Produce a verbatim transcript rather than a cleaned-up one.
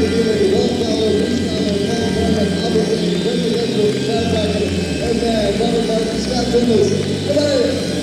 Wildflower, Freestyle, California, Albert, Presidential, Soundtrack, and Robert Martin, Scott Douglas. Good night.